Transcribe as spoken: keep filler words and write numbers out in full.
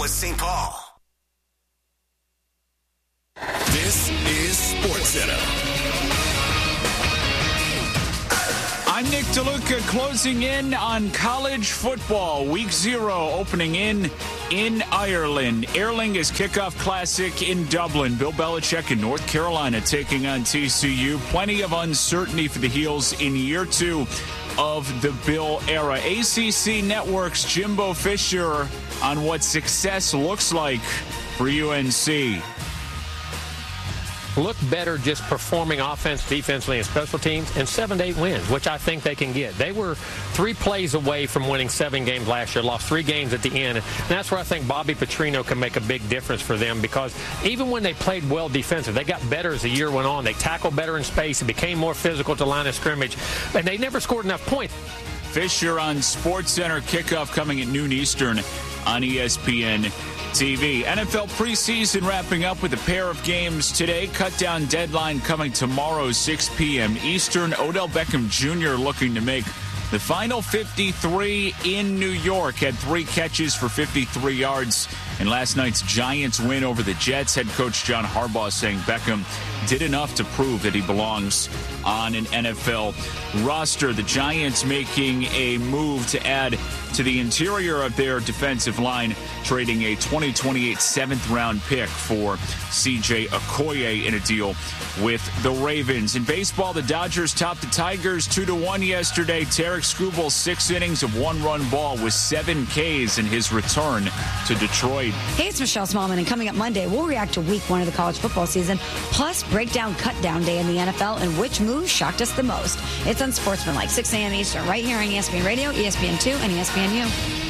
Southwest Saint Paul. This is SportsCenter. I'm Nick DeLuca, closing in on college football. Week zero opening in in Ireland. Aer Lingus Kickoff Classic in Dublin. Bill Belichick in North Carolina taking on T C U. Plenty of uncertainty for the Heels in year two of the Bill era. A C C Network's Jimbo Fisher on what success looks like for U N C. Look better just performing offense, defensively, and special teams, and seven to eight wins, which I think they can get. They were three plays away from winning seven games last year, lost three games at the end. And that's where I think Bobby Petrino can make a big difference for them, because even when they played well defensive, they got better as the year went on. They tackled better in space. It became more physical to line of scrimmage, and they never scored enough points. Fisher on SportsCenter. Kickoff coming at noon Eastern on E S P N T V. N F L preseason wrapping up with a pair of games today. Cut-down deadline coming tomorrow, six p.m. Eastern. Odell Beckham Junior looking to make the final fifty-three in New York. Had three catches for fifty-three yards in last night's Giants win over the Jets. Head coach John Harbaugh saying Beckham did enough to prove that he belongs on an N F L roster. The Giants making a move to add to the interior of their defensive line, trading a twenty twenty-eight seventh-round pick for C J Okoye in a deal with the Ravens. In baseball, the Dodgers topped the Tigers two to one yesterday. Tarek Skubal, six innings of one-run ball with seven Ks in his return to Detroit. Hey, it's Michelle Smallman, and coming up Monday, we'll react to week one of the college football season, plus break down cut-down day in the N F L and which move shocked us the most. It's Unsportsmanlike, six a.m. Eastern, right here on E S P N Radio, E S P N two, and E S P N U.